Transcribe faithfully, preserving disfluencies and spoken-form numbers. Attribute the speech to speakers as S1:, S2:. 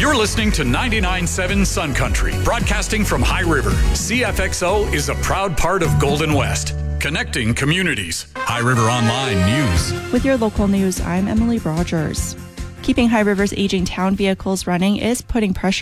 S1: You're listening to ninety-nine point seven Sun Country, broadcasting from High River. C F X O is a proud part of Golden West, connecting communities. High River Online News.
S2: With your local news, I'm Emily Rogers. Keeping High River's aging town vehicles running is putting pressure